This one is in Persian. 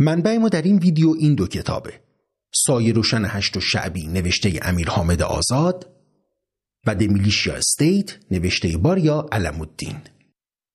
منبع ما در این ویدیو این دو کتابه: سایه روشن هشت شعبی نوشته امیر حامد آزاد و د میلیشیا استیت نوشته باریا علم‌الدین.